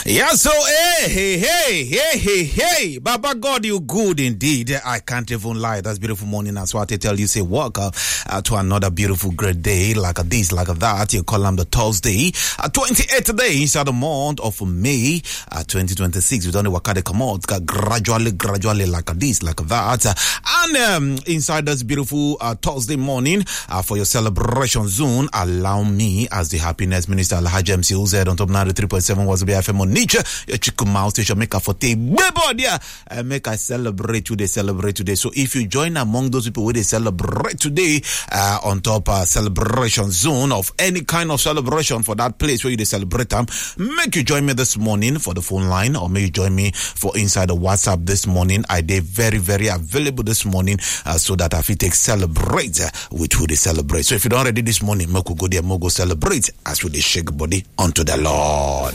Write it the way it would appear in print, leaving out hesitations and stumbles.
Yeah, so hey, Baba God, you good indeed. I can't even lie. That's beautiful morning. That's what I tell you. Say, welcome to another beautiful, great day like this, like that. You call them the Thursday, 28th day inside the month of May, 2026. We don't know what kind of come out gradually like this, like that. And inside this beautiful Thursday morning for your celebration zone, allow me as the happiness minister Alhaji MC Oz on top 93.7 was BFM on Nature, your chicken mouse station maker for tea. Make I celebrate today. So if you join among those people where they celebrate today on top celebration zone of any kind of celebration for that place where you celebrate them, make you join me this morning for the phone line, or may you join me for inside the WhatsApp this morning. I did very, very available this morning so that if you take celebrate with who they celebrate. So if you don't already this morning, make you go there, go celebrate as we they shake body unto the Lord.